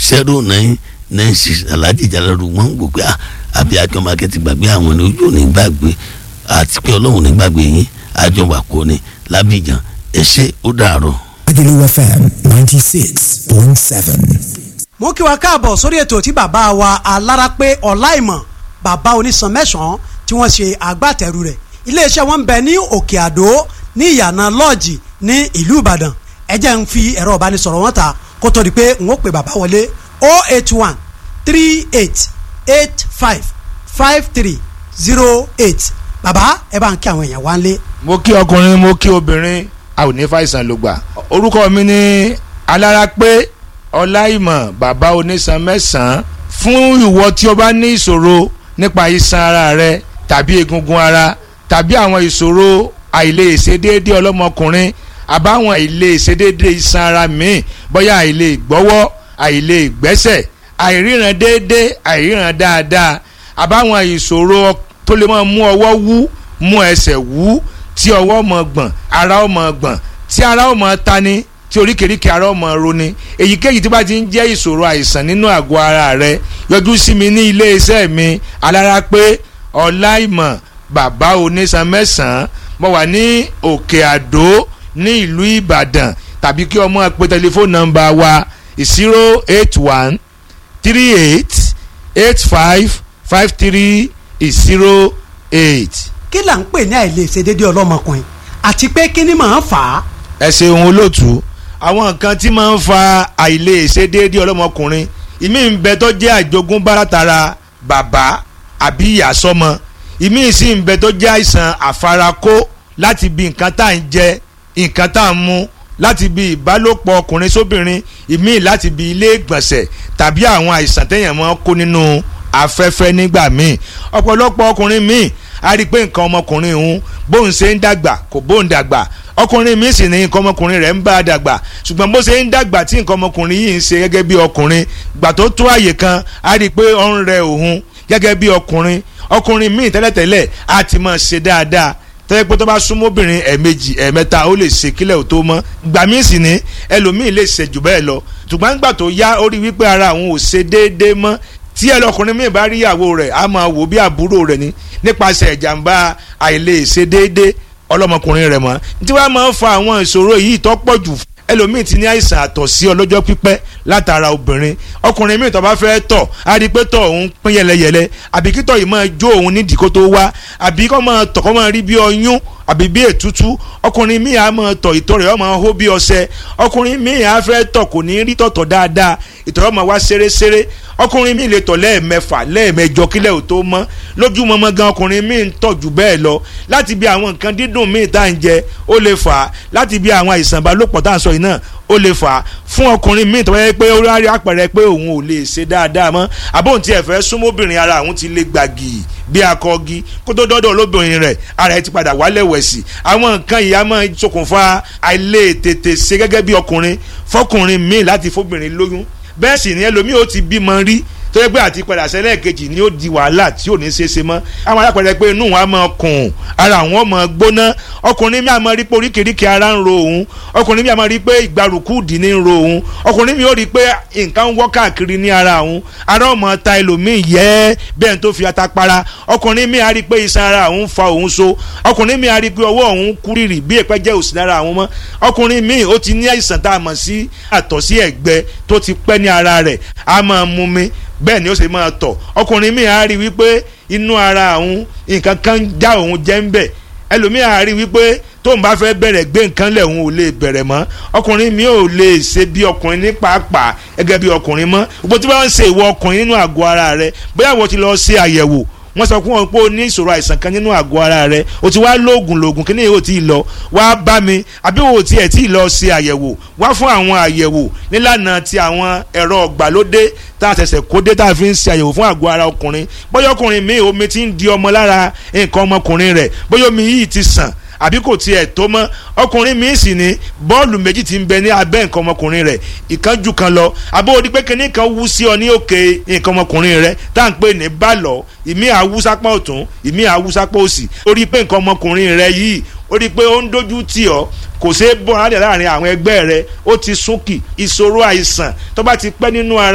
0996 Alhaji Jalalu wọ́n gbọ́ pé àbí akínọmọ akẹ́tì gbàgbé àwọn ní ojú òní gbàgbé àti pé ọlọ́run ní gbàgbé yín àjọwà kò ní lábìjàn ẹ ṣé ó dàárọ̀. Agulu FM 96.7. mo kí wa káàbọ̀ sórí ètò tí bàbá wa Alárápé Ọláìmọ̀ bàbá onísan mẹ́sàn-án tí wọ́n ṣe agbátẹrù rẹ̀ iléeṣẹ́ wọn ń bẹ ní Òkè Àdó ní ìyànà lọ́ọ̀jì ní ìlú Ìbàdàn ẹ jẹ́ ń fi ẹ̀rọ ìbánisọ̀rọ̀ wọn ta kó tó di pé n ó pè bàbá wọlé 081 38 85 5308 bàbá ẹ bá ń kí àwọn èèyàn wá ń lé. mo kí ọkùnrin mo kí obìnrin a ò ní fàìsàn ló gbà. orúkọ mi ni Alárápé Ọláìmọ̀ bàbá onísan mẹ́sàn-án. fún ìwọ tí o bá ní ìṣòro nípa iṣan ara rẹ tàbí egungun ara tàbí àwọn ìṣòro àìlèṣedéédé ọlọ́mọkùnrin àbáwọn àìlèṣedéédé iṣan ara míì bóyá àìlègbọ́wọ́ àìlègbẹ́sẹ̀ àìríran déédé àìríran dáadáa àbáwọn ìṣòro tó lè máa mú ọwọ́ wú mú ẹsẹ̀ wú tí ọwọ́ máa gbọ̀n ara ó máa gbọ̀n tí ara ó máa tani tí oríkèéríkèé ara ó máa roni èyíkéyìí tí bá ti ń jẹ́ ìṣòro àìsàn nínú àgọ́ ara rẹ yọjú sí mi ní ilé iṣẹ́ mi Alárápé Ọláìmọ̀ bàbá onísan mẹ́sàn-án mo wà ní Òkè Àdó ní ìlú Ìbàdàn tàbí kí o máa pe tẹlifóònù nọ́mbà wa 081 38 85 5308. kí là ń pè ní àìlèṣedéédé ọlọ́mọkùnrin àti pé kí ni màá fà á. ẹ ṣeun olóòtú àwọn nǹkan tí máa ń fa àìlèṣedéédé ọlọ́mọkùnrin ìmí ń bẹ tó jẹ́ àjogúnbá látara bàbá àbí ìyá sọ́mọ ìmí sì ń bẹ tó jẹ́ àìsàn àfarakó láti bí nǹkan tá à ń jẹ nǹkan tá à ń mu láti bí ìbálòpọ̀ ọkùnrin sóbìnrin ìmí láti bí ilé ìgbọ̀nsẹ̀ tàbí àwọn àìsàn téèyàn máa ń kó nínú afẹ́fẹ́ nígbà míì ọ̀pọ̀lọpọ̀ ọkùnrin míì a rí i pé nǹkan ọmọkùnrin òun bóun ṣe ń dàgbà kò bóun dàgbà ọkùnrin míì sì ní nǹkan ọmọkùnrin rẹ̀ ń bá a dàgbà ṣùgbọ́n bó ṣe ń dàgbà tí nǹkan ọmọkùnrin yìí ń ṣe gẹ́gẹ́ bí ọkùnrin gbà tó tó àyè kan a rí i pé ó ń rẹ òun gẹ́gẹ́ bí ọkùnrin míì tẹ́lẹ̀tẹ́lẹ̀ á ti máa ṣe dáadáa tẹ́lẹ̀ pé tó bá súnmọ́ obìnrin ẹ̀ẹ̀mejì ẹ̀ẹ̀mẹ́ta ó lè ṣe kílẹ̀ ò tó mọ́ gbà míì sì ní ẹlòmíì lè ṣe jù bẹ́ẹ̀ lọ ṣùgbọ́n gbà tó yá ó rí wípé ara àwọn ò ṣe déédéé mọ́ tí ẹlọkùnrin míì bá rí ìyàwó rẹ̀ á máa wò bí àbúrò rẹ̀ ni nípasẹ̀ ìjàmbá àìlèṣedéédé ọlọ́mọkùnrin rẹ̀ mọ́ tí wọ́n máa ń fa àwọn ìṣòro yìí tó pọ̀ jù ẹlòmíì ti ní àìsàn àtọ̀sí ọlọ́jọ́ pípẹ́ látara obìnrin ọkùnrin míì tó bá fẹ́ tọ̀ á rí i pé tọ̀ òun pín yẹlẹyẹlẹ àbí kí tọ̀ yìí máa jó òun nídìí kó tó wá àbí kó máa tọ̀ kó máa rí bí ọyún àbí bí ètútú ọkùnrin míì á máa tọ̀ ìtọ̀ rẹ̀ ó máa hó bí ọṣẹ ọkùnrin míì á fẹ́ tọ̀ kò ní rí tọ̀tọ̀ dáadáa ìtọ̀ rẹ̀ ó máa wá ṣeréṣeré ọkùnrin míì lè tọ̀ lẹ́ẹ̀mẹ́fà lẹ́ẹ̀mẹ́jọ kílẹ̀ ò tó mọ́ lójúmọmọ gan ọkùnrin míì ń tọ̀ jù bẹ́ẹ̀ lọ láti bí àwọn nǹkan dídùn míì tá à ń jẹ ó lè fà á láti bí àwọn àìsàn ìbálòpọ̀ tá à ń sọ yìí náà ó lè fà á fún ọkùnrin míì tó wáyé pé ó rárí àpẹẹrẹ pé òun ò lè ṣe dáadáa mọ́ àbóhùn tí ẹ fẹ́ súnmọ́bìnrin ara òun ti lè gbàgì bí akọgi kó tó dọ́dọ̀ olóbìnrin rẹ̀ ara ẹ ti padà wálẹ̀ wẹ̀sì àwọn nǹkan ìyá máa ṣokùnfà àìlè tètè ṣe gẹ́gẹ́ bí ọkùnrin fọkùnrin míì láti fóbìnrin lóyún bẹ́ẹ̀ sì ni ẹlòmíì ó ti bímọ rí tó yẹ pé àti padà sẹ́lẹ̀ kejì ni ó di wàhálà tí ò ní ṣe é ṣe mọ́ àwọn alápẹ̀rẹ̀ pé inú wọn á máa kùn ara àwọn máa gbóná ọkùnrin mi á máa rí pé oríkèéríkèé ara ń ro òun ọkùnrin mi á máa rí pé ìgbàrúkú dì ní ń ro òun ọkùnrin mi ó rí pé nǹkan ń wọ́ káàkiri ní ara òun ara ó máa ta ẹlòmíì yẹ́ bẹ́ẹ̀ tó fi ata para ọkùnrin mi á rí pé iṣan ara òun fa òun so ọkùnrin mi á rí pé ọwọ́ òun kúrìrì bí èpẹ́ jẹ́ òsì lára àwọn mọ́ ọkùnrin mi ó ti ní àìsàn tá a mọ̀ sí àtọ̀sí ẹ̀gbẹ tó ti pẹ́ ní ara rẹ̀ á máa mú mi bẹ́ẹ̀ ni ó ṣe máa tọ̀ ọkùnrin mi á rí wípé inú ara òun nǹkan kan já òun jẹ́ ń bẹ̀ ẹlòmíì á rí wípé tóun bá fẹ́ bẹ̀rẹ̀ gbé nǹkan lẹ̀ òun ò lè bẹ̀rẹ̀ mọ́ ọkùnrin mi ò lè ṣe bí ọkùnrin ní pàápàá gẹ́gẹ́ bí ọkùnrin mọ́ gbogbo tí wọ́n ń ṣe ìwọ ọkùnrin nínú àgọ́ ara rẹ bóyá wọ́n ti lọ ṣe àyẹ̀wò wọ́n sọ fún wọn pé o ní ìṣòro àìsàn kan nínú àgọ́ ara rẹ o ti wá lóògùn kí ni yóò ti lọ wá bá mi àbí o tiẹ̀ ti lọ ṣe àyẹ̀wò wá fún àwọn àyẹ̀wò nílànà ti àwọn ẹ̀rọ ọ̀gbàlódé tá a ṣẹ̀ṣẹ̀ kó dé tá a fi ń ṣe àyẹ̀wò fún àgọ́ ara ọkùnrin bóyá ọkùnrin mi omi ti ń di ọmọ lára nǹkan ọmọkùnrin rẹ̀ bóyá omi yìí ti sàn àbí kò tiẹ̀ tó mọ́ ọkùnrin mi sì ní bọ́ọ̀lù méjì ti ń bẹ ní abẹ́ nǹkan ọmọkùnrin rẹ̀ ìkánjú kan lọ àbó odi pé kíní kan wú sí ọ ní òkè nǹkan ọmọkùnrin rẹ̀ tá à ń pè ní bàlọ́ ìmí àwùsápá ọ̀tún ìmí àwùsápá òsì ó rí pé nǹkan ọmọkùnrin rẹ̀ yìí ó rí pé ó ń dojú tì ọ́ kò ṣeé bọ́ láàrin àwọn ẹgbẹ́ rẹ̀ ó ti súnkì ìṣòro àìsàn tó bá ti pẹ́ nínú ara